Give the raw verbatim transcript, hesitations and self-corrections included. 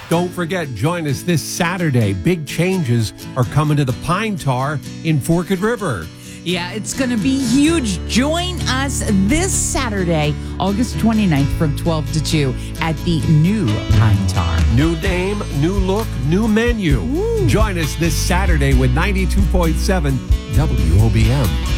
Don't forget, join us this Saturday. Big changes are coming to the Pine Tar in Forked River. Yeah, it's going to be huge. Join us this Saturday, August twenty-ninth from twelve to two at the new Pine Tar. New name, new look, new menu. Ooh. Join us this Saturday with ninety-two point seven W O B M.